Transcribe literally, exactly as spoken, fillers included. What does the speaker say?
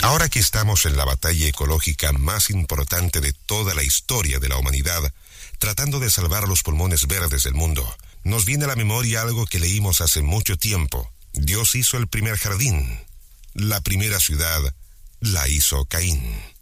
Ahora que estamos en la batalla ecológica más importante de toda la historia de la humanidad, tratando de salvar los pulmones verdes del mundo, nos viene a la memoria algo que leímos hace mucho tiempo. Dios hizo el primer jardín. La primera ciudad la hizo Caín.